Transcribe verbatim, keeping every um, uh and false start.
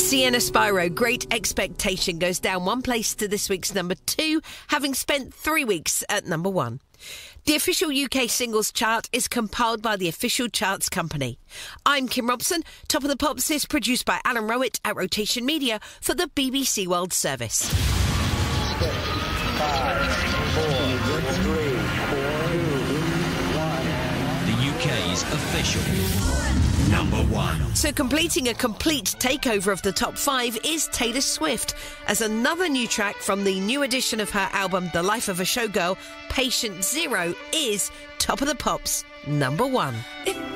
Sienna Spyro, Great Expectation, goes down one place to this week's number two, having spent three weeks at number one. The official U K singles chart is compiled by the Official Charts Company. I'm Kim Robson. Top of the Pops is produced by Alan Rowett at Rotation Media for the B B C World Service. Six, five, four, three, two, one. The U K's official number one. So completing a complete takeover of the top five is Taylor Swift, as another new track from the new edition of her album The Life of a Showgirl, Patient Zero, is Top of the Pops number one. It